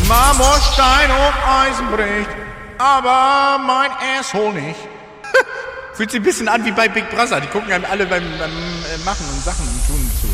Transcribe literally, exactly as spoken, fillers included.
Marmorstein und Eisen bricht, aber mein Asshole nicht. Fühlt sich ein bisschen an wie bei Big Brother. Die gucken einem alle beim, beim äh, Machen und Sachen und Tun zu.